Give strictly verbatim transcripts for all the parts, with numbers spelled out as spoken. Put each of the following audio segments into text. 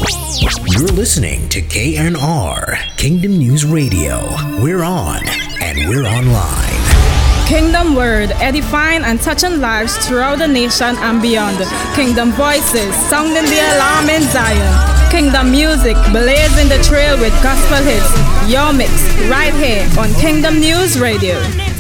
You're listening to K N R, Kingdom News Radio. We're on and we're online. Kingdom Word, edifying and touching lives throughout the nation and beyond. Kingdom Voices, sounding the alarm in Zion. Kingdom Music, blazing the trail with gospel hits. Your mix, right here on Kingdom News Radio.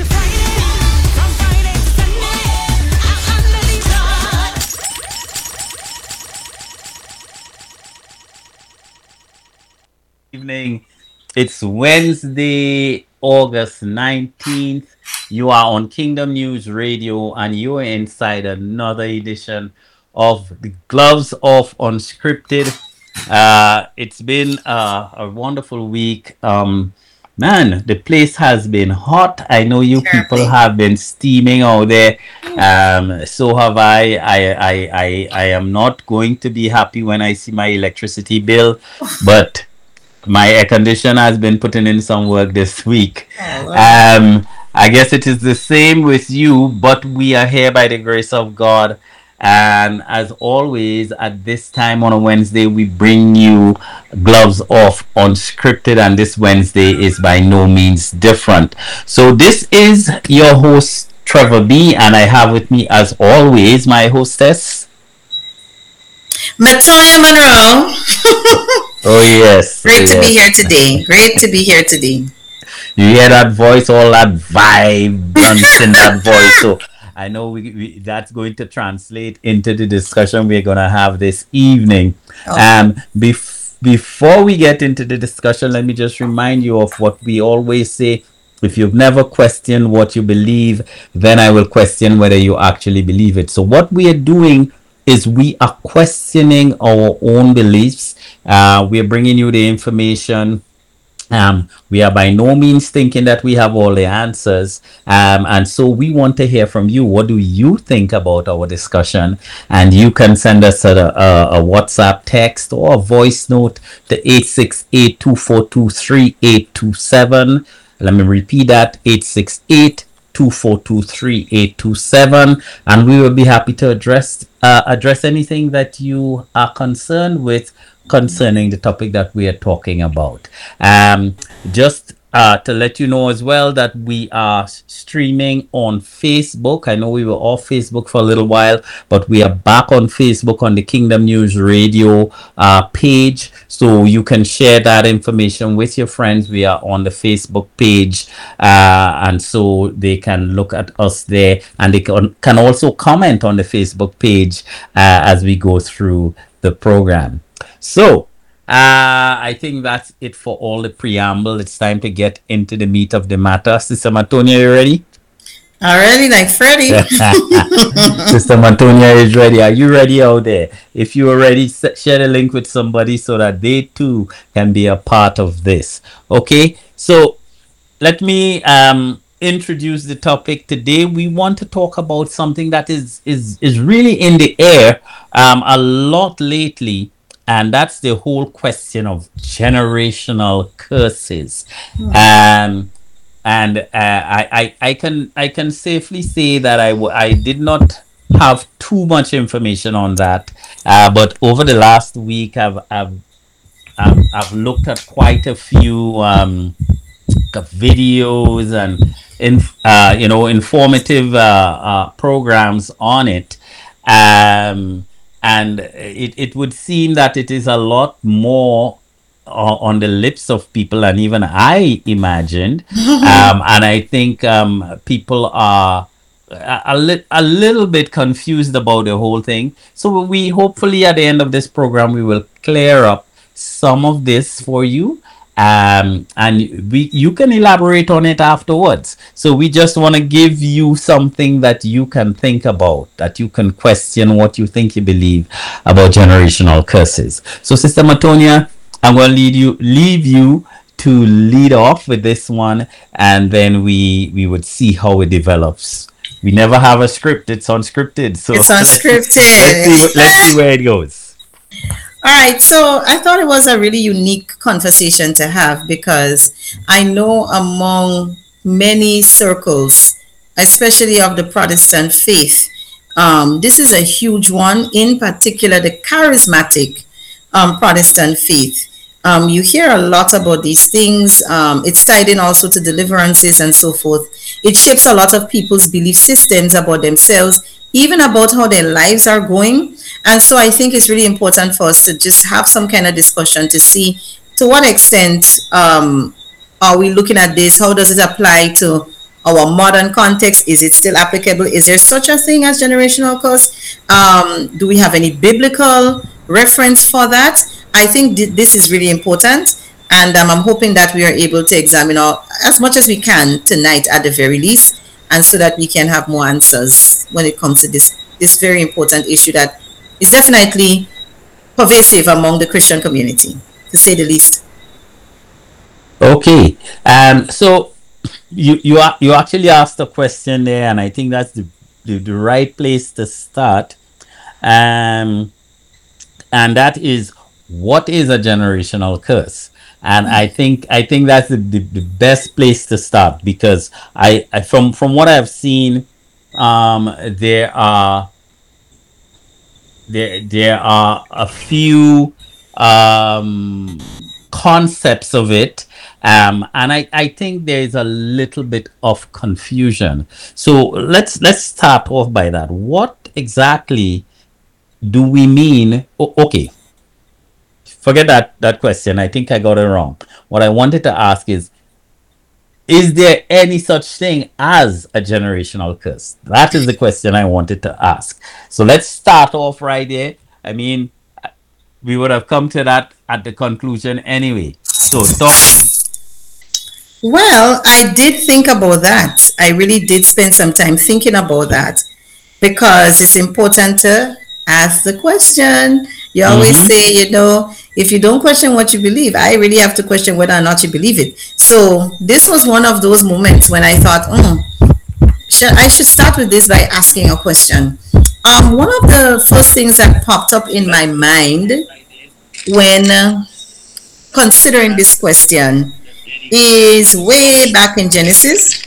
Evening. It's Wednesday, August nineteenth. You are on Kingdom News Radio and you are inside another edition of the Gloves Off Unscripted. Uh, it's been uh, a wonderful week. Um, man, the place has been hot. I know you people have been steaming out there. Um, so have I. I, I, I, I am not going to be happy when I see my electricity bill, but my air conditioner has been putting in some work this week. Oh, um, I guess it is the same with you, but we are here by the grace of God. And as always, at this time on a Wednesday, we bring you Gloves Off Unscripted. And this Wednesday is by no means different. So this is your host, Trevor B. And I have with me, as always, my hostess, Matoya Monroe. Oh yes. Great oh, to yes. be here today. Great to be here today. You hear that voice, all that vibe runs in that voice. So I know we, we that's going to translate into the discussion we're gonna have this evening. Oh. Um bef- before we get into the discussion, let me just remind you of what we always say. If you've never questioned what you believe, then I will question whether you actually believe it. So what we are doing is we are questioning our own beliefs. Uh, we are bringing you the information. Um, we are by no means thinking that we have all the answers. Um, and so we want to hear from you. What do you think about our discussion? And you can send us a, a, a WhatsApp text or a voice note to eight six eight, two four two, three eight two seven. Let me repeat that, eight six eight, two four two, three eight two seven, and we will be happy to address uh, address anything that you are concerned with concerning the topic that we are talking about. Um, just uh, to let you know as well that we are streaming on Facebook. I know we were off Facebook for a little while, but we are back on Facebook on the Kingdom News Radio uh, page. So you can share that information with your friends. We are on the Facebook page, uh, and so they can look at us there, and they can, can also comment on the Facebook page uh, as we go through the program. So uh, I think that's it for all the preamble. It's time to get into the meat of the matter. Sister Matonia, you ready? Already, like Freddie. Sister Matonia is ready. Are you ready out there? If you are ready, share the link with somebody so that they too can be a part of this. Okay, so let me um, introduce the topic. Today we want to talk about something that is is is really in the air um, a lot lately. And that's the whole question of generational curses. Mm. Um, and uh, I, I, I can I can safely say that I, w- I did not have too much information on that. Uh, but over the last week, I've I've I've, I've looked at quite a few um, videos and in, uh, you know informative uh, uh, programs on it. Um, And it, it would seem that it is a lot more uh, on the lips of people than even I imagined. um, and I think um, people are a, a, li- a little bit confused about the whole thing. So we hopefully at the end of this program, we will clear up some of this for you. Um, and we you can elaborate on it afterwards. So we just want to give you something that you can think about, that you can question what you think you believe about generational curses. So Sister Matonia, I'm going to lead you, leave you to lead off with this one, and then we we would see how it develops. We never have a script; it's unscripted. So it's unscripted. Let's, let's, see, let's see where it goes. All right, so I thought it was a really unique conversation to have because I know among many circles, especially of the Protestant faith, um, this is a huge one, in particular the charismatic um, Protestant faith. Um, you hear a lot about these things. Um, it's tied in also to deliverances and so forth. It shapes a lot of people's belief systems about themselves, even about how their lives are going. And so I think it's really important for us to just have some kind of discussion to see to what extent um, are we looking at this? How does it apply to our modern context? Is it still applicable? Is there such a thing as generational curse? Um, do we have any biblical reference for that? I think th- this is really important, and um, I'm hoping that we are able to examine all, as much as we can tonight at the very least, and so that we can have more answers when it comes to this this very important issue that is definitely pervasive among the Christian community, to say the least. Okay. Um. So you you are you actually asked a question there, and I think that's the the, the right place to start. Um. And that is, what is a generational curse? And I think I think that's the, the, the best place to start, because I, I from from what I've seen, um, there are there there are a few um, concepts of it, um, and I, I think there is a little bit of confusion. So let's let's start off by that. What exactly do we mean? o- Okay, forget that that question. I think I got it wrong. What I wanted to ask is is there any such thing as a generational curse? That is the question I wanted to ask. So let's start off right there. I mean, we would have come to that at the conclusion anyway. So talk to me. Well, I did think about that. I really did spend some time thinking about that because it's important to ask the question. You always Mm-hmm. say, you know, if you don't question what you believe, I really have to question whether or not you believe it. So this was one of those moments when I thought, hmm, should, I should start with this by asking a question. Um, one of the first things that popped up in my mind when uh, considering this question is way back in Genesis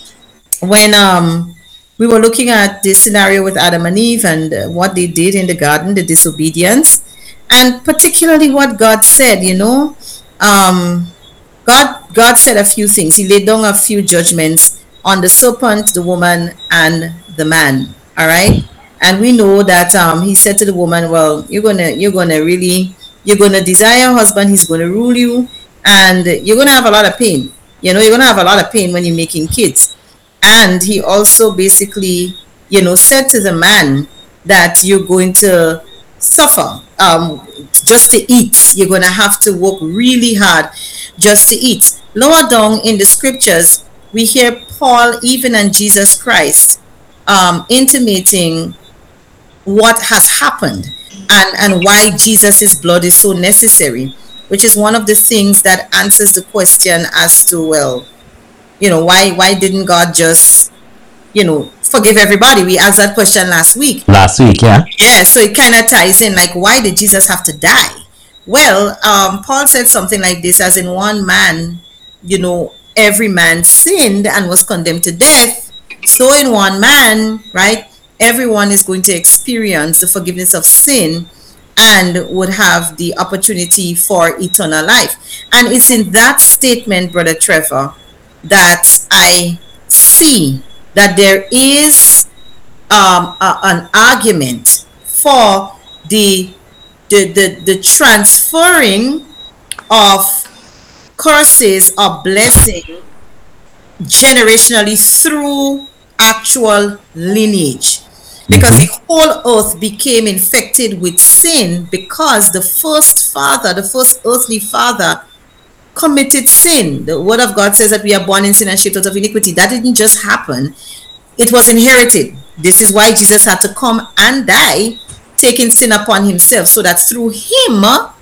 when um, we were looking at the scenario with Adam and Eve and uh, what they did in the garden, the disobedience, and particularly what God said. You know, um, God God said a few things. He laid down a few judgments on the serpent, the woman, and the man. All right, and we know that um, He said to the woman, "Well, you're gonna you're gonna really you're gonna desire a husband. He's gonna rule you, and you're gonna have a lot of pain. You know, you're gonna have a lot of pain when you're making kids." And He also basically, you know, said to the man that you're going to suffer um, just to eat. You're going to have to work really hard just to eat. Lower down in the scriptures, we hear Paul, even and Jesus Christ, um, intimating what has happened and, and why Jesus' blood is so necessary, which is one of the things that answers the question as to, well, you know, why why didn't God just, you know, forgive everybody? We asked that question last week. Last week, yeah. Yeah, so it kind of ties in, like, why did Jesus have to die? Well, um, Paul said something like this, as in one man, you know, every man sinned and was condemned to death. So in one man, right, everyone is going to experience the forgiveness of sin and would have the opportunity for eternal life. And it's in that statement, Brother Trevor, that I see that there is um, a, an argument for the, the the the transferring of curses or blessing generationally through actual lineage, because the whole earth became infected with sin because the first father, the first earthly father, committed sin. The word of God says that we are born in sin and shaped out of iniquity. That didn't just happen. It was inherited. This is why Jesus had to come and die, taking sin upon himself, so that through him,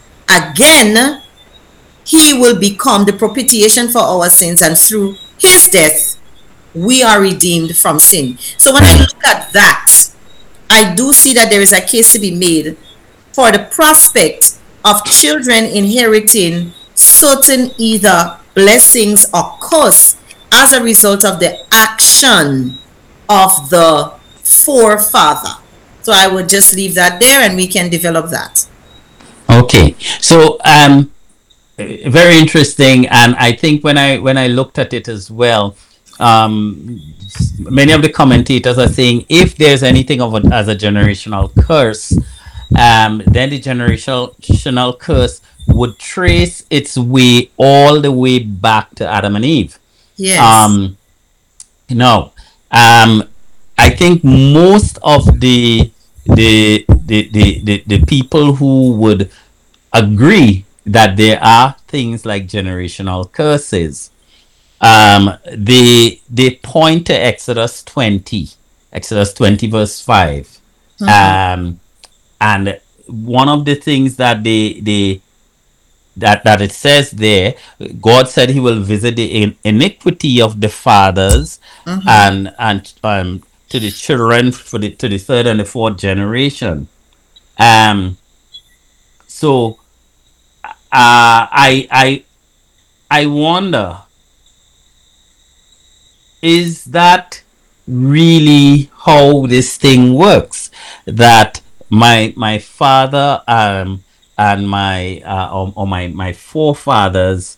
again, he will become the propitiation for our sins, and through his death, we are redeemed from sin. So when I look at that, I do see that there is a case to be made for the prospect of children inheriting certain either blessings or curse as a result of the action of the forefather. So I would just leave that there and we can develop that. Okay. So um very interesting, and I think when I when I looked at it as well, um many of the commentators are saying if there's anything of a, as a generational curse, um then the generational curse would trace its way all the way back to Adam and Eve. Yes. Um no. Um I think most of the the the the, the, the people who would agree that there are things like generational curses. Um, they they point to Exodus twenty, Exodus twenty verse five, Mm-hmm. um, and one of the things that they they that that it says there, God said He will visit the in- iniquity of the fathers Mm-hmm. and and um to the children for the to the third and the fourth generation. Um, so uh, I I I wonder, is that really how this thing works? That my my father um and my uh, or, or my my forefathers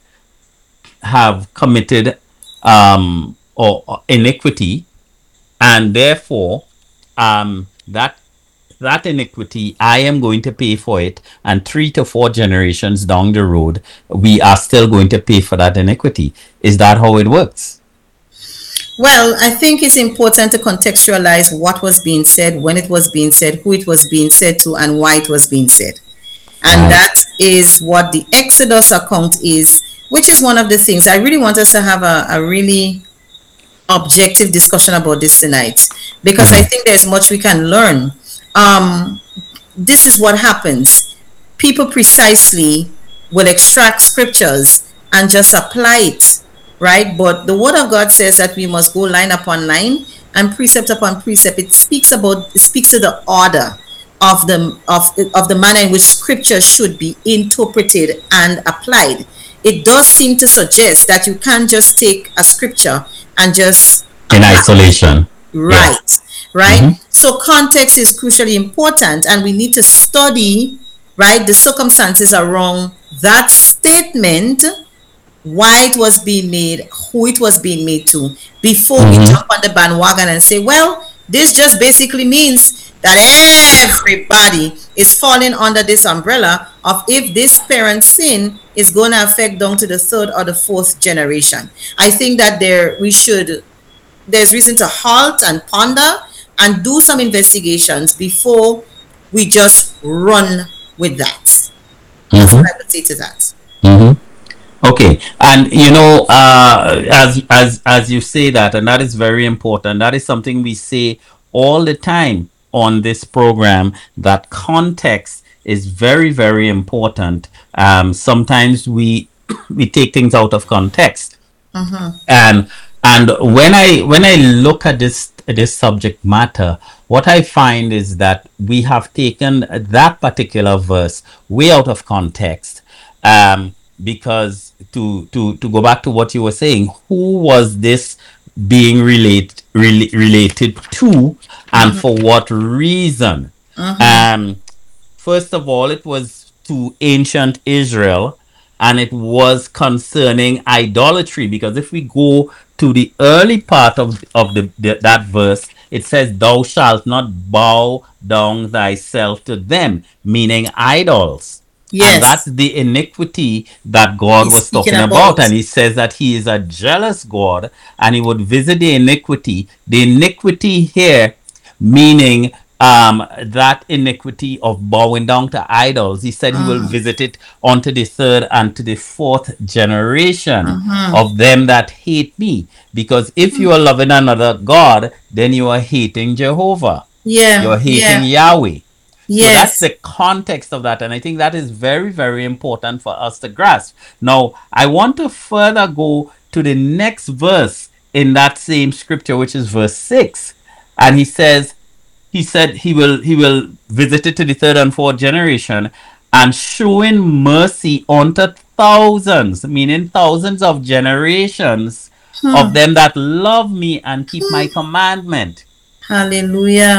have committed um or, or iniquity, and therefore um that that iniquity I am going to pay for it, and three to four generations down the road we are still going to pay for that iniquity. Is that how it works? Well, I think it's important to contextualize what was being said, when it was being said, who it was being said to, and why it was being said. And Right. that is what the Exodus account is, which is one of the things I really want us to have a, a really objective discussion about this tonight, because I Mhm. think there's much we can learn. Um, this is what happens. People precisely will extract scriptures and just apply it, right? But the word of God says that we must go line upon line and precept upon precept. It speaks about, it speaks to the order of the of, of the manner in which scripture should be interpreted and applied. It does seem to suggest that you can't just take a scripture and just In apply. isolation. Yeah. Right, right. Mhm. So context is crucially important, and we need to study, right, the circumstances around that statement, why it was being made, who it was being made to, before we Mhm. jump on the bandwagon and say, well, this just basically means that everybody is falling under this umbrella of if this parent sin is going to affect down to the third or the fourth generation. I think that there we should there's reason to halt and ponder and do some investigations before we just run with that. That's what Mhm. I would say to that. Mhm. Okay, and you know, uh, as as as you say that, and that is very important. That is something we say all the time on this program. That context is very very important. Um, sometimes we we take things out of context, Mm-hmm. and and when I when I look at this this subject matter, what I find is that we have taken that particular verse way out of context. Um, because to to to go back to what you were saying, who was this being relate, rela- related to, and Mm-hmm. for what reason? Mm-hmm. Um, First of all, it was to ancient Israel, and it was concerning idolatry. Because if we go to the early part of, of the, the that verse, it says, "Thou shalt not bow down thyself to them," meaning idols. And that's Yes, the iniquity that God he's was speaking talking about. about. And He says that He is a jealous God, and He would visit the iniquity. The iniquity here meaning um that iniquity of bowing down to idols. He said He will Mm-hmm. visit it unto the third and to the fourth generation Mm-hmm. of them that hate me. Because if you are loving another god, then you are hating Jehovah, Yeah, you're hating yeah, Yahweh. So that's yes. the context of that. And I think that is very, very important for us to grasp. Now, I want to further go to the next verse in that same scripture, which is verse six. And he says, he said he will he will visit it to the third and fourth generation, and showing mercy unto thousands, meaning thousands of generations of Hmm. them that love me and keep my commandment. Hallelujah.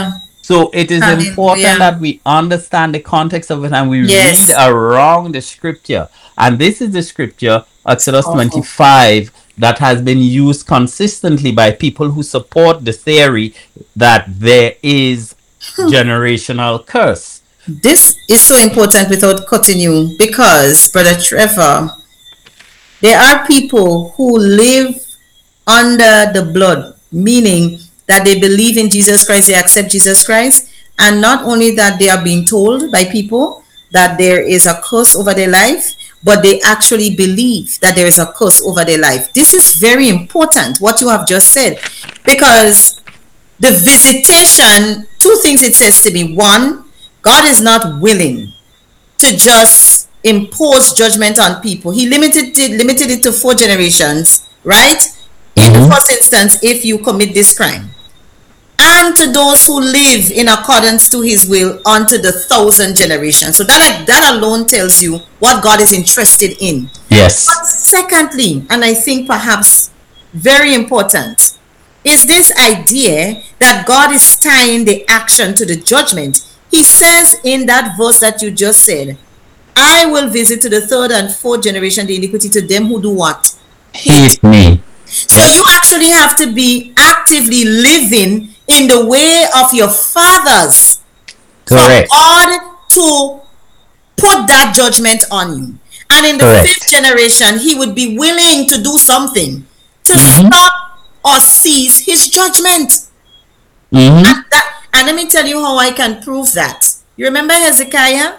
So it is important Hallelujah. that we understand the context of it and we read Yes. around the scripture. And this is the scripture, Exodus Powerful. twenty-five, that has been used consistently by people who support the theory that there is generational curse. This is so important without cutting you because, Brother Trevor, there are people who live under the blood, meaning that they believe in Jesus Christ, they accept Jesus Christ, and not only that they are being told by people that there is a curse over their life, but they actually believe that there is a curse over their life. This is very important, what you have just said, because the visitation, two things it says to me. One, God is not willing to just impose judgment on people. He limited it, limited it to four generations, right? In the Mhm. first instance, if you commit this crime. And to those who live in accordance to his will unto the thousand generations. So that, that alone tells you what God is interested in. Yes. But secondly, and I think perhaps very important, is this idea that God is tying the action to the judgment. He says in that verse that you just said, I will visit to the third and fourth generation the iniquity to them who do what? Hate me. So you actually have to be actively living in the way of your fathers Correct. for God to put that judgment on you. And in the Correct. fifth generation, he would be willing to do something to Mhm. stop or cease his judgment. Mhm. And, that, and let me tell you how I can prove that. You remember Hezekiah?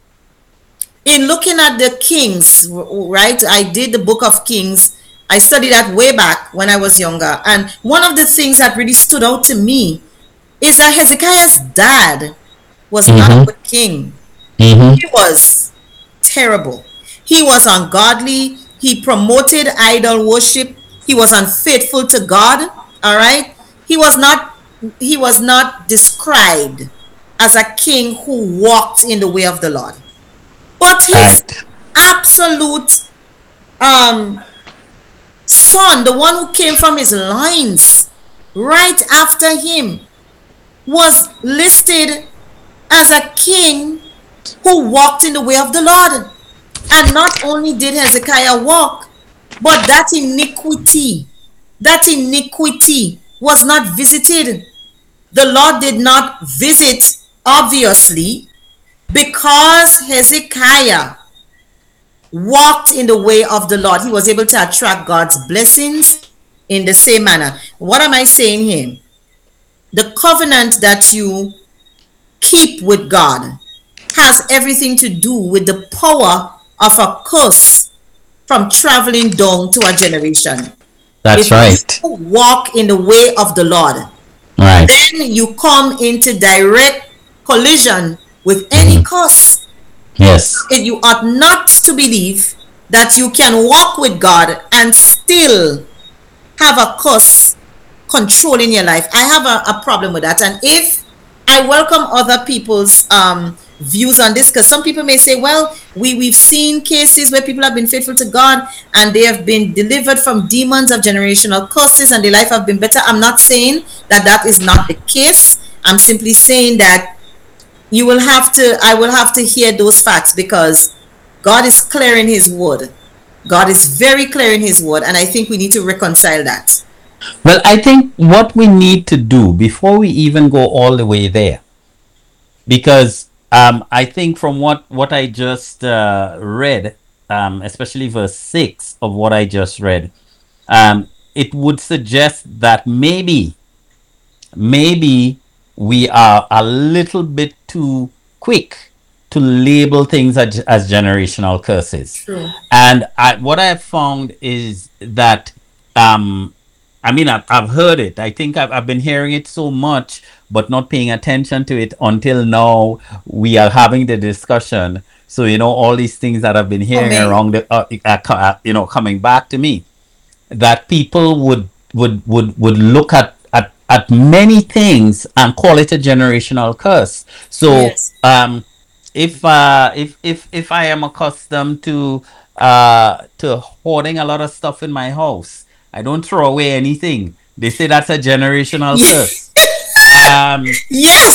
In looking at the kings, right? I did the book of Kings. I studied that way back when I was younger. And one of the things that really stood out to me is that Hezekiah's dad was not a Mhm. good king. Mhm. He was terrible. He was ungodly. He promoted idol worship. He was unfaithful to God. All right. He was not he was not described as a king who walked in the way of the Lord. But his Right. absolute um son, the one who came from his lines right after him, was listed as a king who walked in the way of the Lord. And not only did Hezekiah walk, but that iniquity, that iniquity was not visited. The Lord did not visit, obviously, because Hezekiah walked in the way of the Lord. He was able to attract God's blessings in the same manner. What am I saying here? The covenant that you keep with God has everything to do with the power of a curse from traveling down to a generation. That's If right. you walk in the way of the Lord, Right. then you come into direct collision with any curse. Yes. And you ought not to believe that you can walk with God and still have a curse controlling your life. I have a, a problem with that. And if I welcome other people's um, views on this, because some people may say, well, we, we've seen cases where people have been faithful to God and they have been delivered from demons of generational curses and their life have been better. I'm not saying that that is not the case. I'm simply saying that you will have to, I will have to hear those facts because God is clear in his word. God is very clear in his word. And I think we need to reconcile that. Well, I think what we need to do before we even go all the way there, because um, I think from what, what I just uh, read, um, especially verse six of what I just read, um, it would suggest that maybe, maybe we are a little bit too quick to label things as, as generational curses. True. And I, what I have found is that, um, I mean, I've, I've heard it. I think I've, I've been hearing it so much, but not paying attention to it until now we are having the discussion. So, you know, all these things that I've been hearing Amen. around, the, uh, uh, uh, you know, coming back to me, that people would would would would look at at at many things and call it a generational curse. So Yes. um if uh if if if I am accustomed to uh to hoarding a lot of stuff in my house, I don't throw away anything. They say that's a generational curse. Um Yes.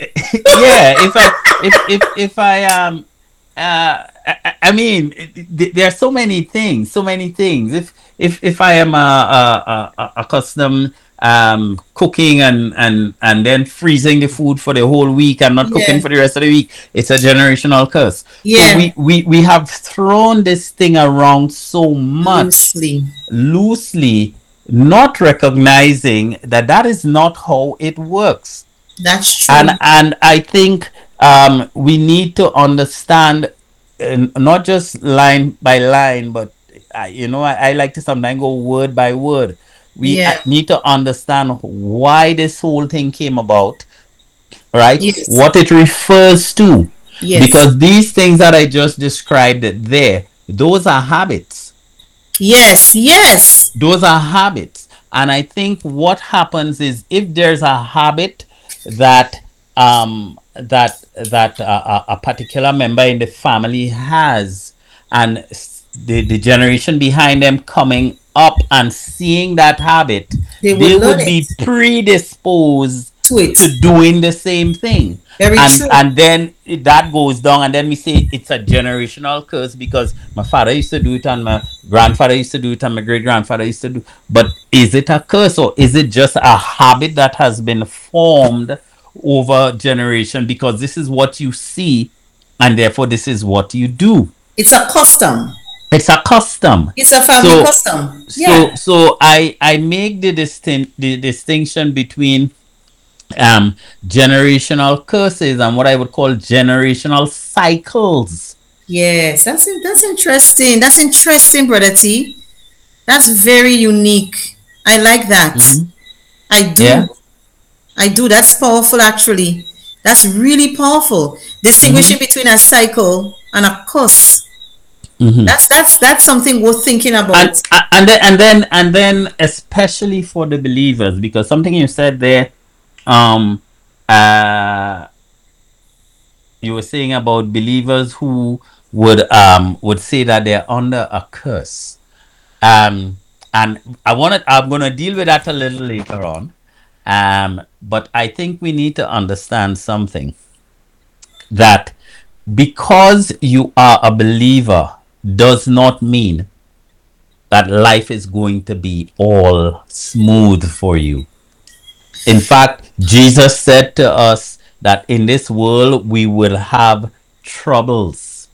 yeah, if I if if if I um uh I, I mean there are so many things, so many things. If if if I am uh, uh, uh, accustomed um cooking and and and then freezing the food for the whole week and not cooking Yeah. for the rest of the week, it's a generational curse. So Yeah. we we we have thrown this thing around so much Loosely. loosely, not recognizing that that is not how it works. That's and true. and I think um, we need to understand uh, not just line by line, but uh, you know, I, I like to sometimes go word by word. We uh, Yeah. need to understand why this whole thing came about, right? Yes. What it refers to, Yes. because these things that I just described there, those are habits. Yes. Yes. Those are habits. And I think what happens is if there's a habit that um that that uh, a a particular member in the family has, and s- the, the generation behind them coming up and seeing that habit, They would they learn would it. be predisposed To it. to doing the same thing. Very and true. and then it- that goes down, and then we say it's a generational curse because my father used to do it and my grandfather used to do it and my great grandfather used to do. But is it a curse, or is it just a habit that has been formed over generation because this is what you see and therefore this is what you do? It's a custom. It's a custom. It's a family So custom. so Yeah. so I I make the distinct the distinction between um generational curses and what I would call generational cycles. Yes. That's it. That's interesting. That's interesting, brother T. That's very unique. I like that. Hmm. I Yeah. do. I do. That's powerful, actually. That's really powerful. Hmm. Distinguishing between a cycle and a curse. Hmm. That's that's that's something worth thinking And about. and then and then and then especially for the believers, because something you said there, um uh you were saying about believers who would um would say that they're under a curse. Um and I wanted I'm gonna deal with that a little later on. Um but I think we need to understand something, that because you are a believer does not mean that life is going to be all smooth for you. In fact, Jesus said to us that in this world we will have troubles.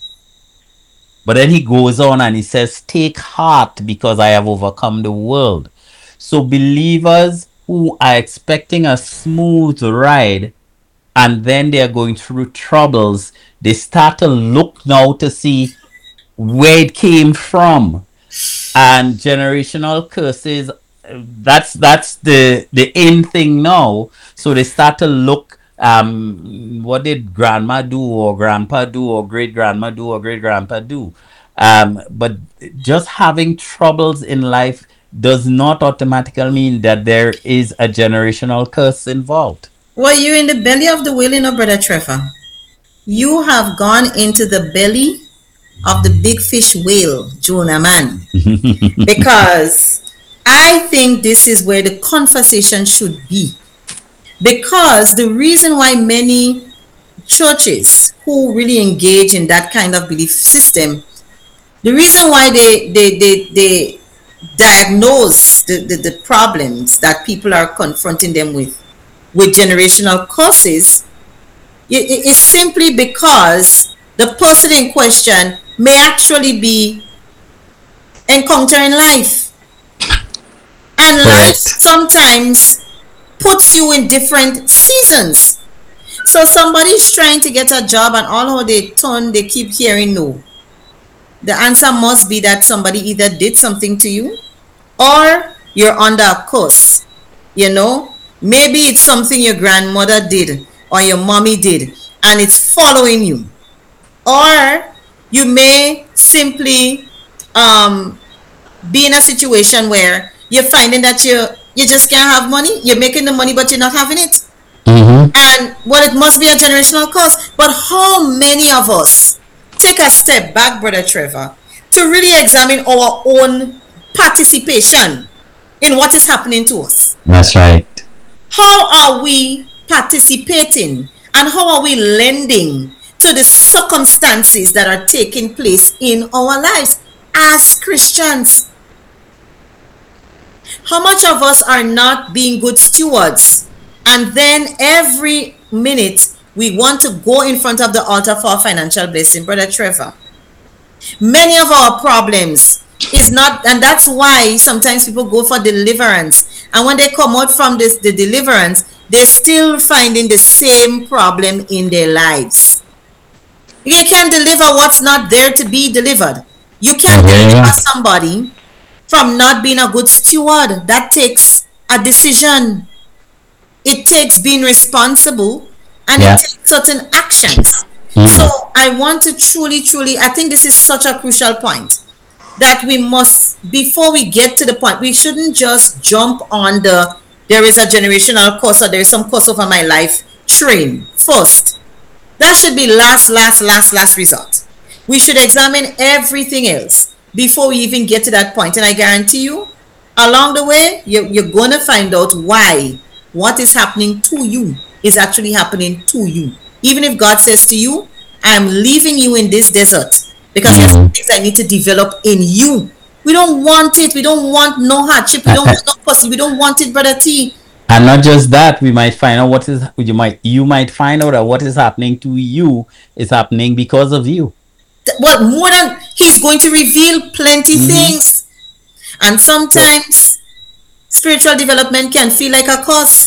But then he goes on and he says, take heart because I have overcome the world. So, believers who are expecting a smooth ride and then they are going through troubles, they start to look now to see where it came from. And generational curses, uh, that's that's the the in thing now. So they start to look, um what did grandma do or grandpa do or great grandma do or great grandpa do. Um but just having troubles in life does not automatically mean that there is a generational curse involved. Well, you're in the belly of the whale, you know, brother Trevor. You have gone into the belly of the big fish whale, Jonah man. Because I think this is where the conversation should be. Because the reason why many churches who really engage in that kind of belief system, the reason why they they they, they diagnose the, the, the problems that people are confronting them with with generational causes, it, it is simply because the person in question may actually be encountering life, and life Correct. sometimes puts you in different seasons. So somebody's trying to get a job and all how they turn, they keep hearing no. The answer must be that somebody either did something to you or you're under a curse. You know, maybe it's something your grandmother did or your mommy did and it's following you. Or you may simply um, be in a situation where you're finding that you you just can't have money. You're making the money, but you're not having it. Mm-hmm. And well, it must be a generational cause. But how many of us take a step back, brother Trevor, to really examine our own participation in what is happening to us? That's right. How are we participating and how are we lending to the circumstances that are taking place in our lives as Christians? How much of us are not being good stewards? And then every minute we want to go in front of the altar for a financial blessing, Brother Trevor. Many of our problems is not, and that's why sometimes people go for deliverance. And when they come out from this, the deliverance, they're still finding the same problem in their lives. You can't deliver what's not there to be delivered. You can't Yeah. deliver somebody from not being a good steward. That takes a decision. It takes being responsible, and Yeah. it takes certain actions. Mhm. So I want to truly, truly, I think this is such a crucial point that we must, before we get to the point, we shouldn't just jump on the, there is a generational curse or there is some curse over my life train first. That should be last, last, last, last resort. We should examine everything else before we even get to that point. And I guarantee you, along the way, you're, you're going to find out why what is happening to you is actually happening to you. Even if God says to you, I'm leaving you in this desert because there's some things I need to develop in you. We don't want it. We don't want no hardship. We don't want no pussy. We don't want it, Brother T. And not just that, we might find out what is you might you might find out that what is happening to you is happening because of you. Well, more than, he's going to reveal plenty mm-hmm. things. And sometimes spiritual development can feel like a curse.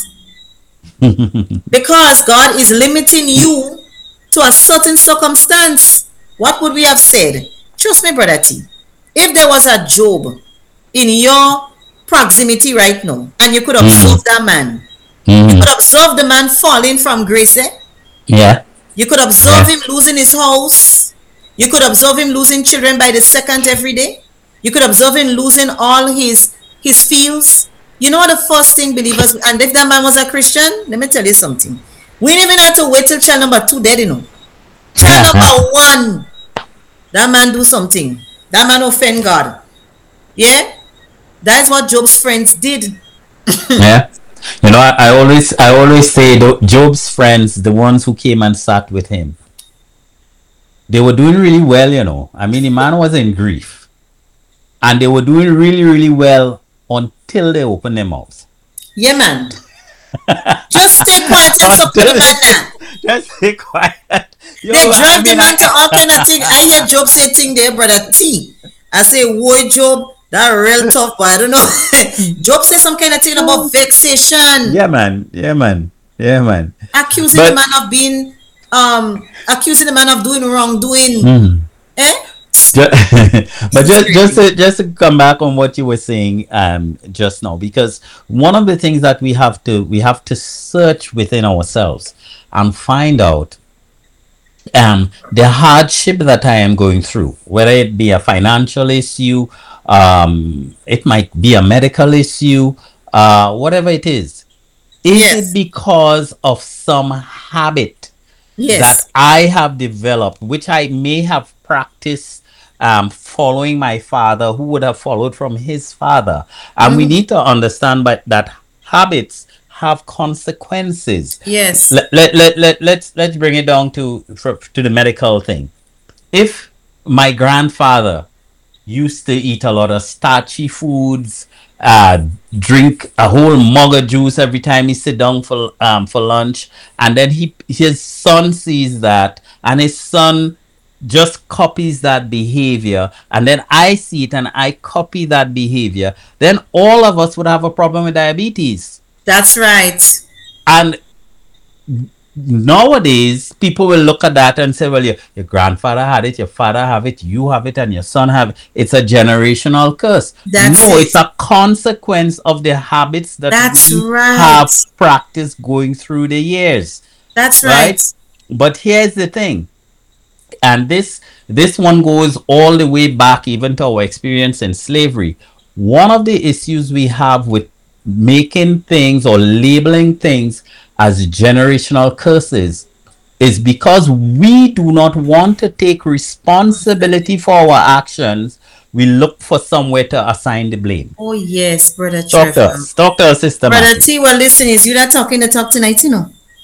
Because God is limiting you to a certain circumstance. What would we have said? Trust me, Brother T. If there was a Job in your proximity right now, and you could observe mm. that man, mm. you could observe the man falling from grace. Eh? Yeah. You could observe yeah. him losing his house. You could observe him losing children by the second every day. You could observe him losing all his his fields. You know the first thing believers, and if that man was a Christian, let me tell you something. We didn't even have to wait till child number two dead, you know. Child number one, that man do something. That man offend God. Yeah? That's what Job's friends did. Yeah. You know, I, I always I always say Job's friends, the ones who came and sat with him, they were doing really well, you know. I mean, the man was in grief. And they were doing really, really well until they opened their mouths. Yeah, man. Just stay quiet and support the man now. Just stay quiet. Yo, they drive I mean, the man to all kind of things. I hear Job say thing there, Brother T. I say, whoa, Job, that real tough, but I don't know. Job said some kind of thing about vexation. Yeah, man. Yeah, man. Yeah, man. Accusing but, the man of being, um, accusing the man of doing wrongdoing. Mm. Eh? But just just to, just to come back on what you were saying um just now, because one of the things that we have to we have to search within ourselves and find out um the hardship that I am going through, whether it be a financial issue, um it might be a medical issue, uh whatever it is. Is yes. it because of some habit yes. that I have developed, which I may have practiced Um, following my father, who would have followed from his father? And mm. we need to understand but that habits have consequences. Yes. Let, let, let, let, let's let's bring it down to for, to the medical thing. If my grandfather used to eat a lot of starchy foods, uh, drink a whole mug of juice every time he sit down for um for lunch, and then he his son sees that, and his son just copies that behavior, and then I see it and I copy that behavior, then all of us would have a problem with diabetes. That's right. And nowadays people will look at that and say, well, your, your grandfather had it, your father have it, you have it, and your son have it. It's a generational curse. That's no it. It's a consequence of the habits that That's we right. have practiced going through the years. That's right. right? But here's the thing. And this this one goes all the way back even to our experience in slavery. One of the issues we have with making things or labeling things as generational curses is because we do not want to take responsibility for our actions. We look for somewhere to assign the blame. Oh yes, Brother Trevor. Talk to us, talk to us, Sister Brother Matthew. T, well listen, is you that talking the talk tonight, you know?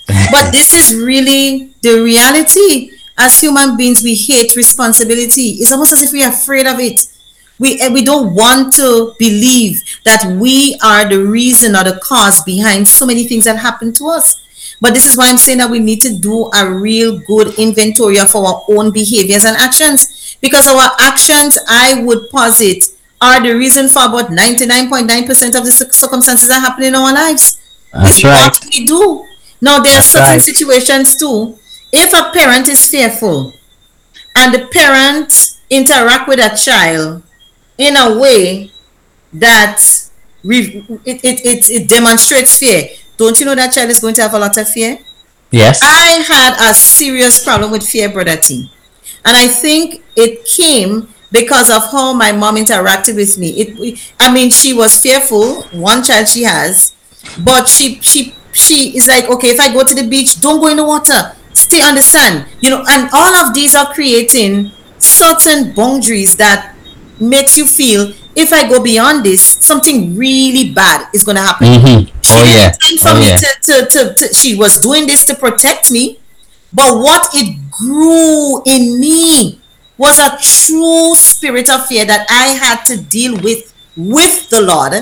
But this is really the reality. As human beings, we hate responsibility. It's almost as if we're afraid of it. We, eh, we don't want to believe that we are the reason or the cause behind so many things that happen to us. But this is why I'm saying that we need to do a real good inventory of our own behaviors and actions. Because our actions, I would posit, are the reason for about ninety-nine point nine percent of the circumstances that happen in our lives. That's It's right. what we do. Now, there are That's certain right. situations too. If a parent is fearful and the parent interact with a child in a way that re- it, it, it, it demonstrates fear, don't you know that child is going to have a lot of fear? Yes. I had a serious problem with fear, Brother T. And I think it came because of how my mom interacted with me. It, I mean, she was fearful, one child she has, but she she she is like, okay, if I go to the beach, don't go in the water, stay on the sand, you know, and all of these are creating certain boundaries that makes you feel if I go beyond this, something really bad is going to happen. Mm-hmm. She Oh didn't yeah. intend for Oh me yeah. to, to, to, to, she was doing this to protect me, but what it grew in me was a true spirit of fear that I had to deal with with the Lord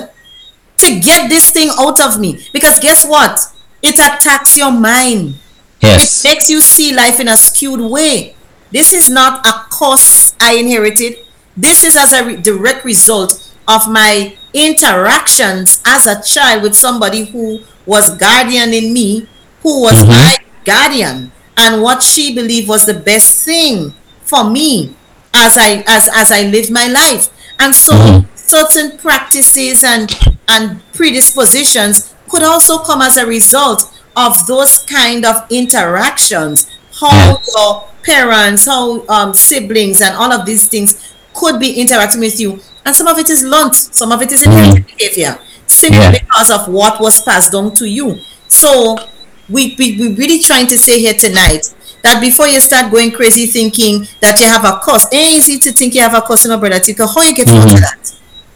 to get this thing out of me. Because guess what? It attacks your mind. Yes. It makes you see life in a skewed way. This is not a curse I inherited. This is as a re- direct result of my interactions as a child with somebody who was guardian in me, who was Mm-hmm. my guardian, and what she believed was the best thing for me as I as as I lived my life. And so Mhm. certain practices and and predispositions could also come as a result of those kind of interactions. Yeah. How your parents, how um, siblings, and all of these things could be interacting with you. And some of it is learnt, some of it is inherited behavior, simply Yeah. because of what was passed down to you. So we we we really trying to say here tonight that before you start going crazy thinking that you have a curse, it ain't easy to think you have a curse in a brother. Tika. How you get mm-hmm. to that?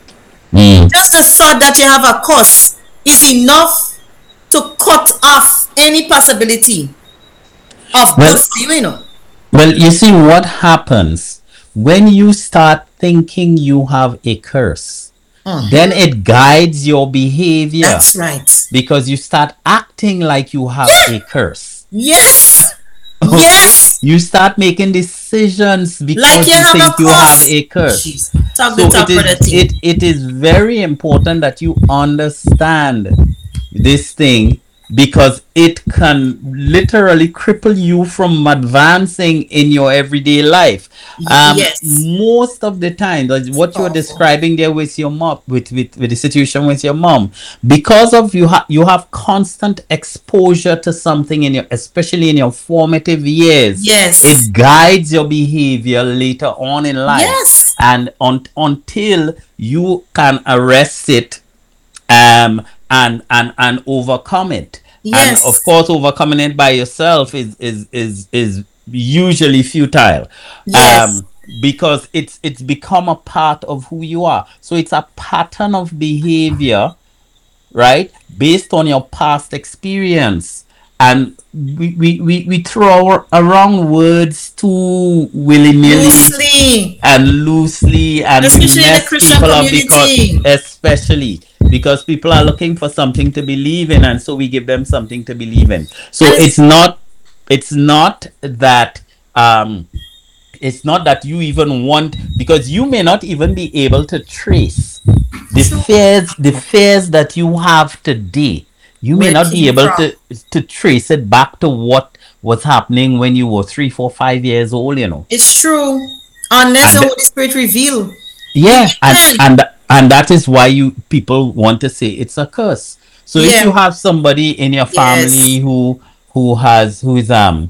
Mm. Just the thought that you have a curse is enough to cut off any possibility of Well, good for you, you know. well, you see what happens when you start thinking you have a curse, Mhm. then it guides your behavior That's right. because you start acting like you have a curse. Yes. Okay? Yes. You start making decisions because Like you you have a think you have curse. a curse. Jeez. Talk So the talk, it brother is T. it, it is very important that you understand this thing because it can literally cripple you from advancing in your everyday life. Y- Um, yes. most of the time, like what you're Awful. describing there with your mom, with, with, with the situation with your mom, because of you have you have constant exposure to something in your, especially in your formative years. Yes. It guides your behavior later on in life, Yes. and un- until you can arrest it, um, and and and overcome it. And Yes. of course, overcoming it by yourself is is is is usually futile, Yes. um, because it's it's become a part of who you are. So it's a pattern of behavior, right, based on your past experience. And we we, we, we throw around words too willy-nilly Loosely. and loosely, and we Especially in the mess Christian people up because community. especially because people are looking for something to believe in, and so we give them something to believe in. So And it's- it's not it's not that um it's not that you even want, because you may not even be able to trace the fears the fears that you have today. You may Where it not be came able from. to to trace it back to what was happening when you were three four five years old, you know. It's true. Unless And the the- Holy Spirit reveal. Yeah, and can. and and that is why you people want to say it's a curse. So if Yeah. you have somebody in your family Yes. who who has who is um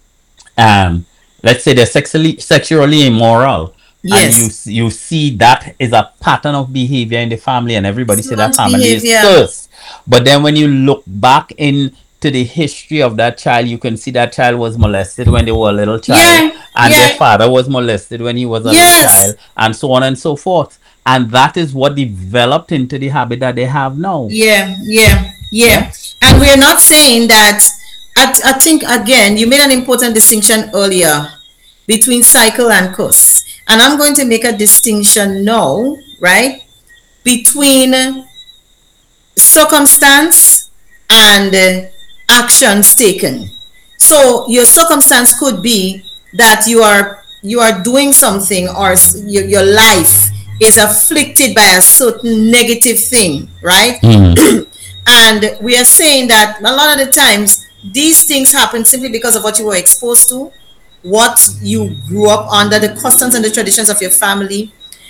um let's say they're sexually sexually immoral, and you Yes. s- you see that is a pattern of behavior in the family, and everybody say that Someone's family is behavior. cursed. But then when you look back into the history of that child, you can see that child was molested when they were a little child, Yeah. and their Yeah. father was molested when he was a little Yes. child, and so on and so forth. And that is what developed into the habit that they have now. Yeah, yeah, Yeah. yeah. And we're not saying that I, I think again you made an important distinction earlier between cycle and curse, and I'm going to make a distinction now, right, between circumstance and uh, actions taken. So your circumstance could be that you are you are doing something, or your, your life is afflicted by a certain negative thing, right? Mm. And we are saying that a lot of the times these things happen simply because of what you were exposed to, what you grew up under, the customs and the traditions of your family.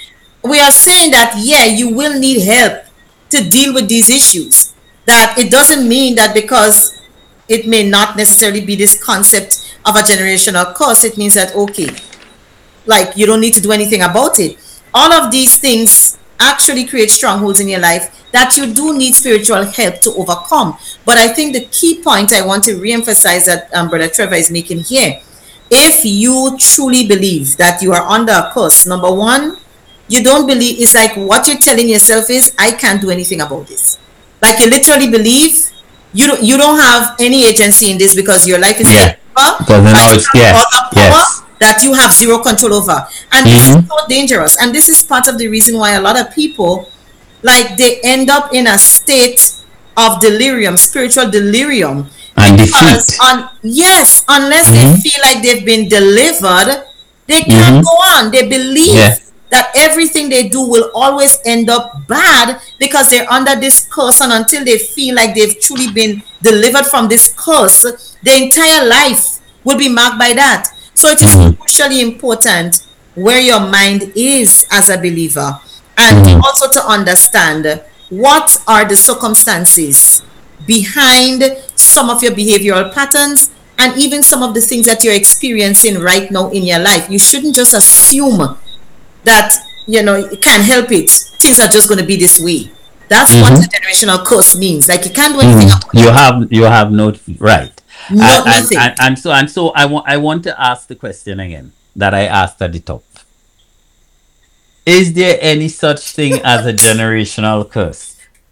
We are saying that, yeah, you will need help to deal with these issues. That it doesn't mean that because it may not necessarily be this concept of a generational curse, it means that, okay, like you don't need to do anything about it. All of these things actually create strongholds in your life that you do need spiritual help to overcome. But I think the key point I want to reemphasize that um, Brother Trevor is making here, if you truly believe that you are under a curse, number one, you don't believe, it's like what you're telling yourself is, I can't do anything about this. Like you literally believe you don't, you don't have any agency in this because your life is yeah. Because now it's yeah. yes. that you have zero control over. And mm-hmm. this is so dangerous. And this is part of the reason why a lot of people, like they end up in a state of delirium, spiritual delirium. And defeat. On, yes, unless mm-hmm. they feel like they've been delivered, they can't mm-hmm. go on. They believe yeah. that everything they do will always end up bad because they're under this curse, and until they feel like they've truly been delivered from this curse, their entire life will be marked by that. So it is mm-hmm. crucially important where your mind is as a believer, and mm-hmm. also to understand what are the circumstances behind some of your behavioral patterns and even some of the things that you're experiencing right now in your life. You shouldn't just assume that, you know, you can't help it, things are just going to be this way. That's mm-hmm. what the generational curse means. Like you can't do anything mm-hmm. about it. You have you have no right. No, and, nothing. And, and so and so I want I want to ask the question again that I asked at the top. Is there any such thing as a generational curse?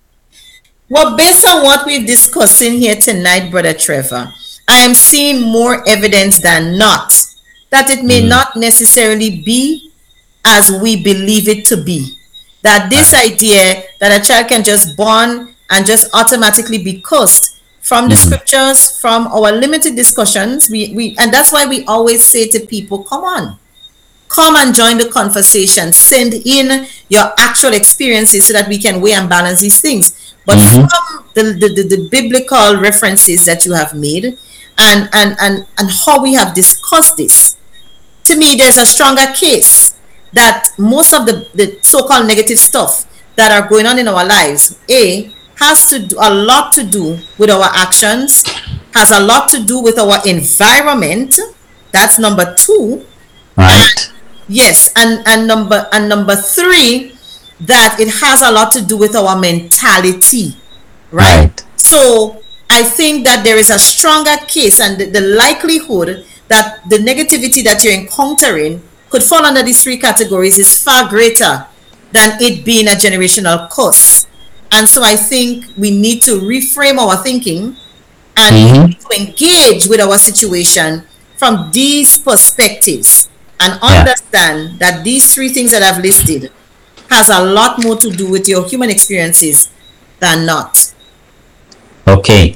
Well, based on what we've discussed in here tonight, Brother Trevor, I am seeing more evidence than not that it may mm. not necessarily be as we believe it to be. That this right. idea that a child can just born and just automatically be cursed from the mm. scriptures, from our limited discussions, we, we and that's why we always say to people, come on, come and join the conversation. Send in your actual experiences so that we can weigh and balance these things. But mm-hmm. from the, the, the, the biblical references that you have made and, and, and, and how we have discussed this, to me, there's a stronger case that most of the, the so-called negative stuff that are going on in our lives, A, has to do a lot to do with our actions, has a lot to do with our environment. That's number two. Right. And, yes, and, and number and number three, that it has a lot to do with our mentality, right? right? So I think that there is a stronger case, and the, the likelihood that the negativity that you're encountering could fall under these three categories is far greater than it being a generational curse. And so I think we need to reframe our thinking and mm-hmm. to engage with our situation from these perspectives and understand yeah. that these three things that I've listed has a lot more to do with your human experiences than not. Okay.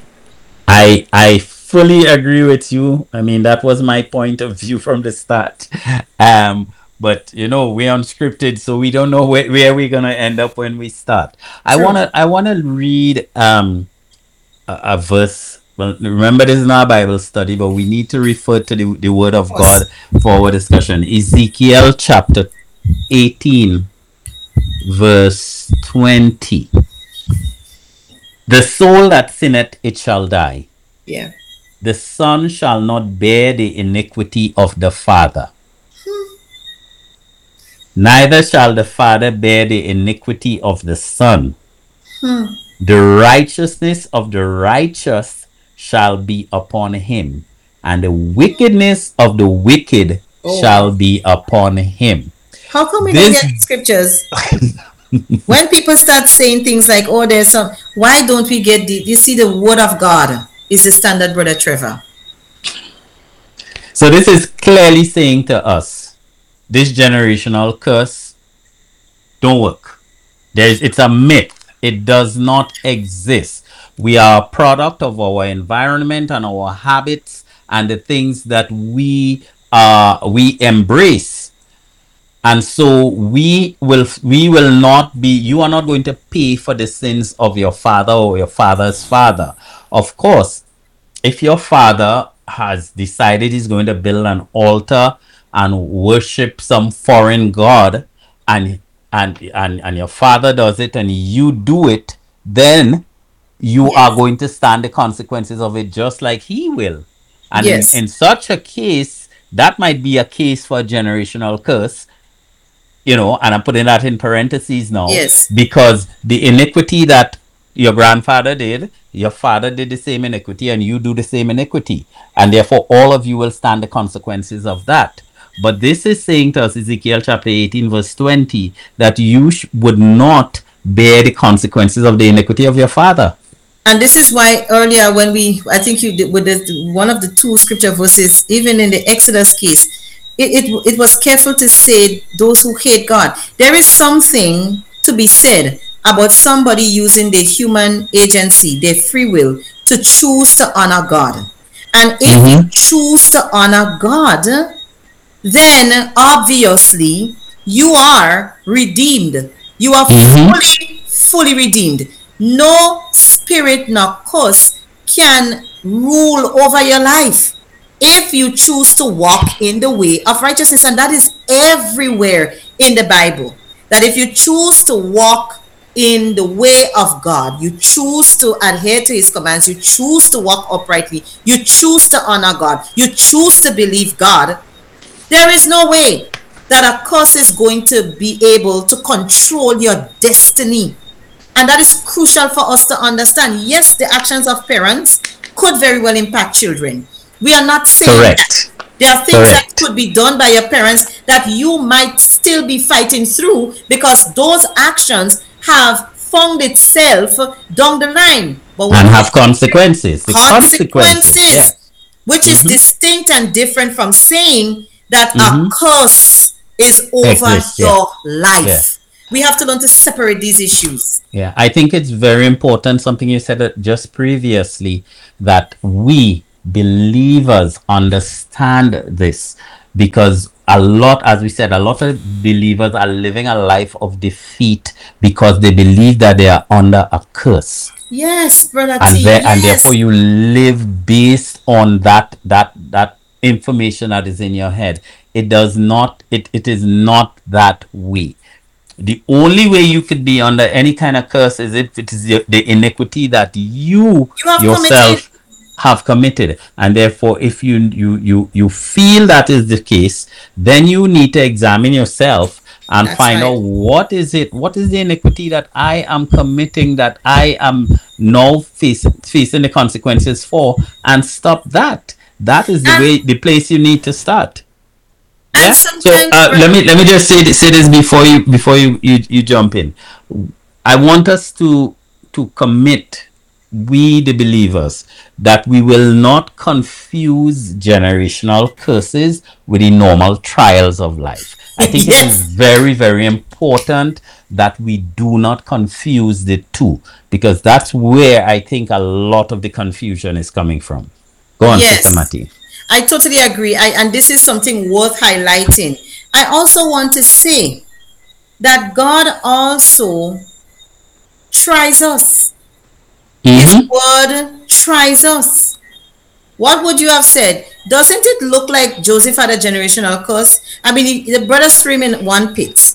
I I fully agree with you. I mean, that was my point of view from the start. Um, but you know, we're unscripted, so we don't know where, where we're gonna end up when we start. I True. wanna I wanna read um a, a verse. Well, remember, this is not a Bible study, but we need to refer to the, the word of God for our discussion. Ezekiel chapter eighteen. Verse twenty. The soul that sinneth, it shall die. Yeah. The son shall not bear the iniquity of the father. Hmm. Neither shall the father bear the iniquity of the son. Hmm. The righteousness of the righteous shall be upon him, and the wickedness of the wicked oh. shall be upon him. How come we this... don't get scriptures? When people start saying things like, oh, there's some, why don't we get the, you see the word of God? is the standard, Brother Trevor? So this is clearly saying to us, this generational curse don't work. There's, it's a myth. It does not exist. We are a product of our environment and our habits and the things that we uh, we embrace. And so we will we will not be, you are not going to pay for the sins of your father or your father's father. Of course, if your father has decided he's going to build an altar and worship some foreign god, and and and, and your father does it and you do it, then you Yes. are going to stand the consequences of it just like he will. And in, Yes. in such a case, that might be a case for a generational curse, you know, and I'm putting that in parentheses now, Yes. because the iniquity that your grandfather did, your father did the same iniquity, and you do the same iniquity. And therefore, all of you will stand the consequences of that. But this is saying to us, Ezekiel chapter eighteen, verse twenty, that you sh- would not bear the consequences of the iniquity of your father. And this is why earlier when we, I think you did with the, one of the two scripture verses, even in the Exodus case, it, it, it was careful to say those who hate God. There is something to be said about somebody using their human agency, their free will, to choose to honor God. And if Mhm. you choose to honor God, then obviously you are redeemed. You are Mhm. fully, fully redeemed. No spirit nor curse can rule over your life if you choose to walk in the way of righteousness. And that is everywhere in the Bible. That if you choose to walk in the way of God, you choose to adhere to his commands, you choose to walk uprightly, you choose to honor God, you choose to believe God, there is no way that a curse is going to be able to control your destiny. And that is crucial for us to understand. Yes, the actions of parents could very well impact children. We are not saying Correct. that. There are things that Correct. could be done by your parents that you might still be fighting through because those actions have found itself down the line. But when And we have consequences. The consequences. consequences, Yeah. which is distinct and different from saying that Mhm. a curse is over Exists, yeah. your life. Yeah. We have to learn to separate these issues. Yeah, I think it's very important, something you said uh, just previously, that we believers understand this, because a lot, as we said, a lot of believers are living a life of defeat because they believe that they are under a curse. Yes, brother And, T. there, Yes. and therefore you live based on that that that information that is in your head. It does not, it, it is not that way. The only way you could be under any kind of curse is if it is the, the iniquity that you, You have yourself committed. have committed. And therefore, if you, you you you feel that is the case, then you need to examine yourself and That's find right. out what is it, what is the iniquity that I am committing, that I am now facing facing the consequences for, and stop that. That is the And, way, the place you need to start. and Yeah. So sometimes, uh, brother, let me let me just say this, say this before you before you, you you jump in. I want us to to commit, we the believers, that we will not confuse generational curses with the normal trials of life. I think it is yes. very very important that we do not confuse the two, because that's where I think a lot of the confusion is coming from. Go on, Sister Yes. Matty. I totally agree. I, and this is something worth highlighting. I also want to say that God also tries us. His Mm-hmm. word tries us. What would you have said? Doesn't it look like Joseph had a generational curse? I mean, he, the brothers threw him in one pit.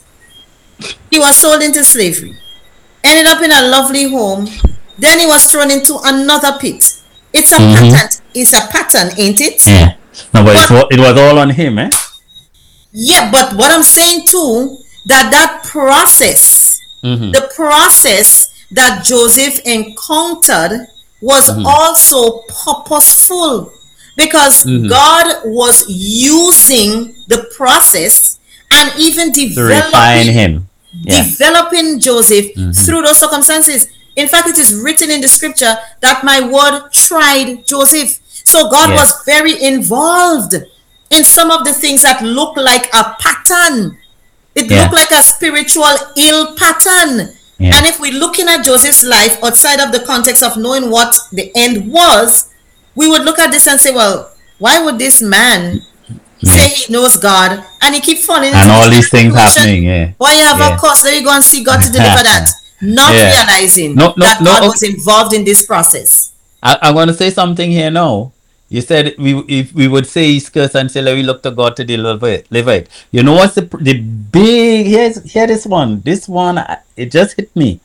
He was sold into slavery, ended up in a lovely home. Then he was thrown into another pit. It's a Mm-hmm. pattern. It's a pattern, ain't it? Yeah. No, but it's, But wa- it was all on him, eh? yeah, but what I'm saying too, that that process, Mm-hmm. the process that Joseph encountered was Mm-hmm. also purposeful, because Mm-hmm. God was using the process and even To refine developing him. Yeah. developing Joseph Mm-hmm. through those circumstances. In fact, it is written in the scripture that my word tried Joseph. So God Yeah. was very involved in some of the things that look like a pattern. It Yeah. looked like a spiritual ill pattern. Yeah. And if we're looking at Joseph's life outside of the context of knowing what the end was, we would look at this and say, well, why would this man say he knows God and he keep falling And into all this these things situation? happening, yeah. Why you have Yeah. a course? Let me go and see God to deliver that. Not Yeah. realizing No, no, that no, God okay. was involved in this process. I, I'm going to say something here now. You said we if we would say he's cursed and say, let me look to God to deliver it. Deliver it. You know what's the the big here's here this one. This one I- it just hit me.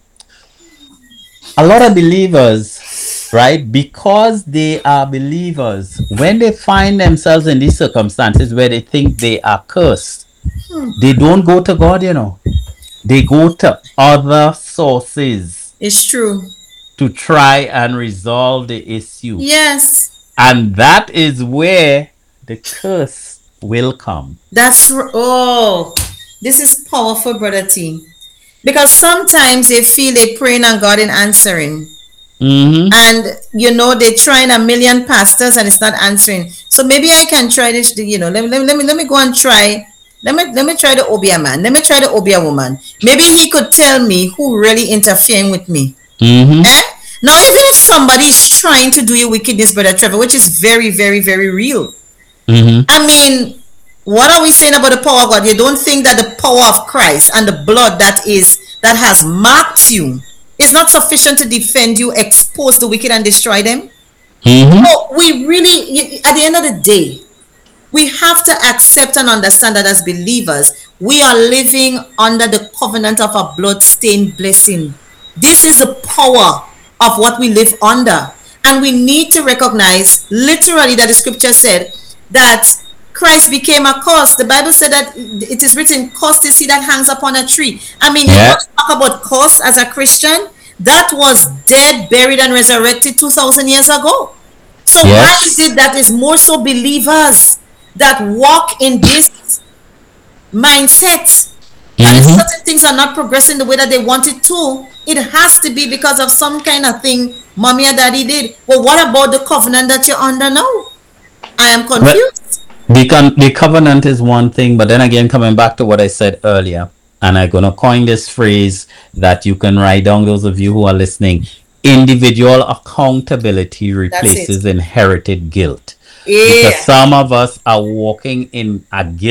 A lot of believers, right? Because they are believers, when they find themselves in these circumstances where they think they are cursed, they don't go to God, you know. They go to other sources It's true. to try and resolve the issue. Yes. And that is where the curse will come. That's r- oh, this is powerful, brother T. Because sometimes they feel they praying and God in answering, Mm-hmm. and you know they trying a million pastors and it's not answering. So maybe I can try this. You know, let me let me let me, let me go and try. Let me let me try the Obia man. Let me try the Obia woman. Maybe he could tell me who really interfering with me. Mm-hmm. Eh? Now, even if somebody is trying to do you wickedness, brother Trevor, which is very, very, very real. Mm-hmm. I mean, what are we saying about the power of God? You don't think that the power of Christ and the blood that is that has marked you is not sufficient to defend you, expose the wicked, and destroy them? Mm-hmm. So we really, y- at the end of the day, we have to accept and understand that as believers, we are living under the covenant of a blood-stained blessing. This is the power of what we live under. And we need to recognize literally that the scripture said that Christ became a curse. The Bible said that it is written, cursed is he that hangs upon a tree. I mean, you Yeah. want to talk about curse as a Christian? That was dead, buried, and resurrected two thousand years ago. So why Yes. is it that is more so believers that walk in this mindset? And if Mhm. certain things are not progressing the way that they want it to, it has to be because of some kind of thing mommy or daddy did. Well, what about the covenant that you're under now? I am confused. The, con- the covenant is one thing, but then again, coming back to what I said earlier, and I'm going to coin this phrase that you can write down, those of you who are listening: individual accountability replaces inherited guilt. Yeah. Because some of us are walking in a guilt